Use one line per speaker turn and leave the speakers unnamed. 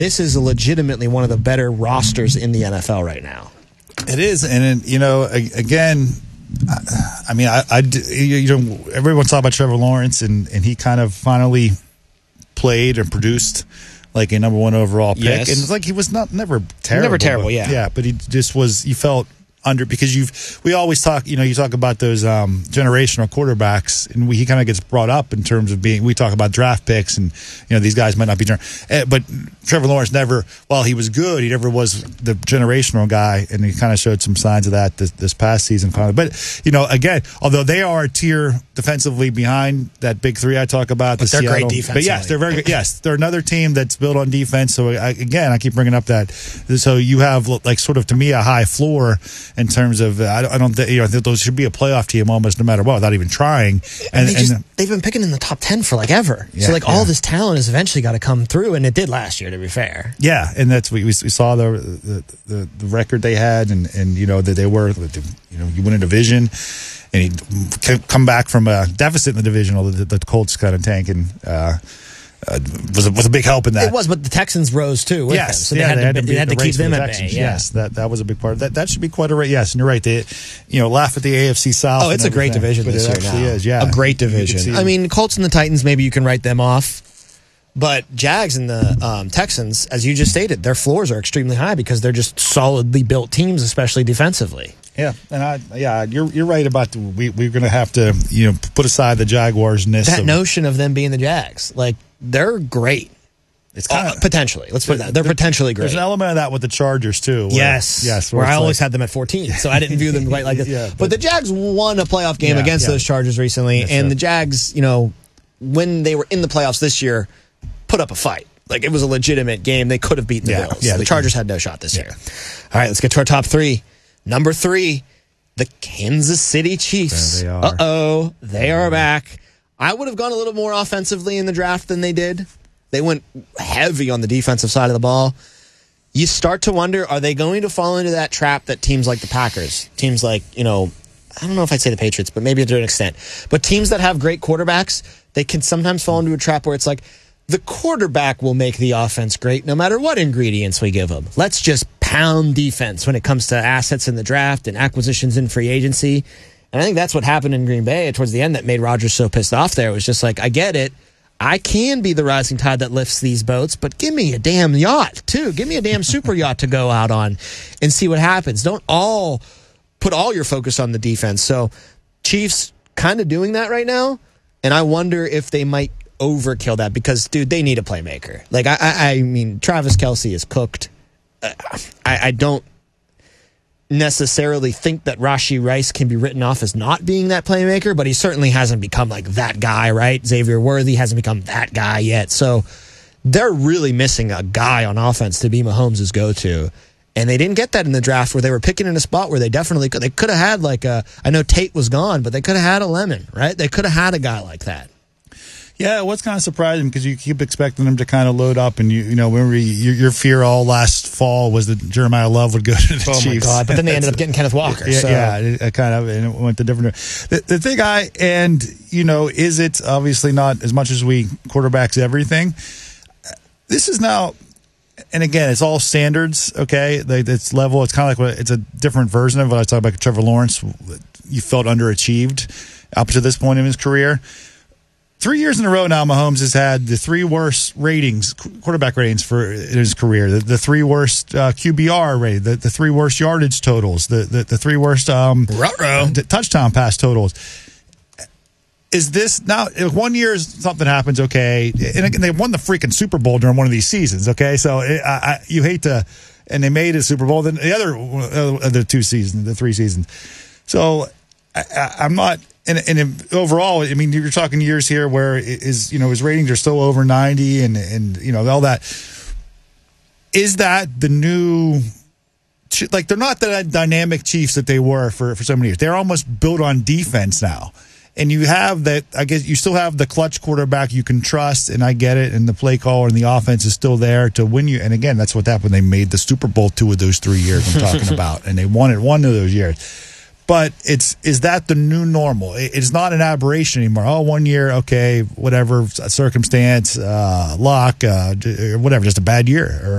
This is legitimately one of the better rosters in the NFL right now.
It is, and again, I mean, everyone's talking about Trevor Lawrence, and he kind of finally played and produced like a number one overall pick,
yes.
and it's like he was never terrible,
yeah,
but he just was. You felt under because we always talk. You talk about those generational quarterbacks, and he kind of gets brought up in terms of being. We talk about draft picks, and these guys might not be, but Trevor Lawrence never. While he was good, he never was the generational guy, and he kind of showed some signs of that this past season. Finally, but again, although they are a tier defensively behind that big three I talk about,
but they're great defense.
But yes, they're very good. Yes, they're another team that's built on defense. So I keep bringing up that. So you have like sort of to me a high floor. In terms of, I don't think those should be a playoff team almost no matter what, without even trying. And
they've been picking in the top 10 for like ever. Yeah, so all this talent has eventually got to come through, and it did last year, to be fair.
Yeah, and that's we saw the record they had, and that they were, you win a division, and he come back from a deficit in the division, although the Colts kind of tanking. Was a big help in that.
It was, but the Texans rose too. With
yes,
them, so they had to keep them at bay. Yeah.
Yes, that was a big part of that. That should be quite a race. Yes, and you're right. They, laugh at the AFC South.
Oh, it's a great division this year. It actually is. Yeah, a great division. I mean, Colts and the Titans. Maybe you can write them off, but Jags and the Texans, as you just stated, their floors are extremely high because they're just solidly built teams, especially defensively.
Yeah, and you're right about we're going to have to put aside the Jaguars-ness.
That notion of them being the Jags, like. They're great. It's kind of potentially. Let's put that. They're potentially great.
There's an element of that with the Chargers too.
Yes. Where I always had them at 14, so I didn't view them quite like this. But the Jags won a playoff game against those Chargers recently, and the Jags, when they were in the playoffs this year, put up a fight. Like it was a legitimate game. They could have beaten the Bills. Yeah, the Chargers had no shot this year. All right, let's get to our top three. Number 3, the Kansas City Chiefs.
There they are.
Uh-oh, they are back. I would have gone a little more offensively in the draft than they did. They went heavy on the defensive side of the ball. You start to wonder, are they going to fall into that trap that teams like the Packers, teams like, I don't know if I'd say the Patriots, but maybe to an extent. But teams that have great quarterbacks, they can sometimes fall into a trap where it's like, the quarterback will make the offense great no matter what ingredients we give them. Let's just pound defense when it comes to assets in the draft and acquisitions in free agency. And I think that's what happened in Green Bay towards the end that made Rodgers so pissed off there. It was just like, I get it. I can be the rising tide that lifts these boats, but give me a damn yacht, too. Give me a damn super yacht to go out on and see what happens. Don't all put all your focus on the defense. So Chiefs kind of doing that right now, and I wonder if they might overkill that because, dude, they need a playmaker. Like, I mean, Travis Kelce is cooked. I don't necessarily think that Rashee Rice can be written off as not being that playmaker, but he certainly hasn't become like that guy, right? Xavier Worthy hasn't become that guy yet. So they're really missing a guy on offense to be Mahomes' go-to. And they didn't get that in the draft where they were picking in a spot where they could have had like I know Tate was gone, but they could have had a Lemon, right? They could have had a guy like that.
Yeah, it was kind of surprising because you keep expecting them to kind of load up, and remember your fear all last fall was that Jeremiah Love would go to the Chiefs.
Oh my God! But then they ended up getting Kenneth Walker.
It kind of and it went to different. The thing is it obviously not as much as we quarterbacks everything. This is now, and again, it's all standards. Okay, it's level. It's kind of like it's a different version of what I was talking about. Trevor Lawrence, you felt underachieved up to this point in his career. 3 years in a row now, Mahomes has had the 3 worst quarterback ratings in his career. The 3 worst QBR rating, the 3 worst yardage totals, the 3 worst touchdown pass totals. Is this now? If 1 year something happens, okay, and again, they won the freaking Super Bowl during one of these seasons, okay. So you hate to, and they made a Super Bowl. Then the other 2 seasons, the 3 seasons. So I'm not. And overall, I mean, you're talking years here where his ratings are still over 90 and all that. Is that the new, like, they're not the dynamic Chiefs that they were for so many years. They're almost built on defense now. And you have that, I guess you still have the clutch quarterback you can trust, and I get it, and the play caller and the offense is still there to win you. And again, that's what happened. They made the Super Bowl 2 of those 3 years I'm talking about, and they won it 1 of those years. But is that the new normal? It's not an aberration anymore. Oh, 1 year, okay, whatever, circumstance, luck, whatever, just a bad year. Or